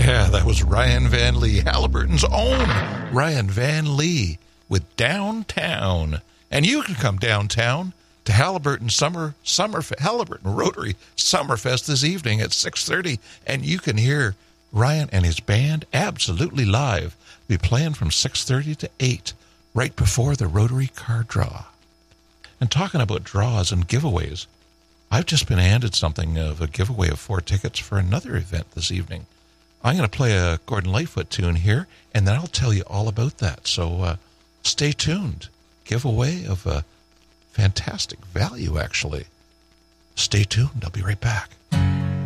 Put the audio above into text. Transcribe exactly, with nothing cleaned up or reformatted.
Yeah, that was Ryan Van Lee, Halliburton's own Ryan Van Lee with Downtown. And you can come downtown to Halliburton Summer Summer Halliburton Rotary Summerfest this evening at six thirty, and you can hear Ryan and his band absolutely live. They'll be playing from six thirty to eight, right before the Rotary car draw. And talking about draws and giveaways, I've just been handed something of a giveaway of four tickets for another event this evening. I'm going to play a Gordon Lightfoot tune here, and then I'll tell you all about that. So uh, stay tuned. Giveaway of a fantastic value, actually. Stay tuned. I'll be right back.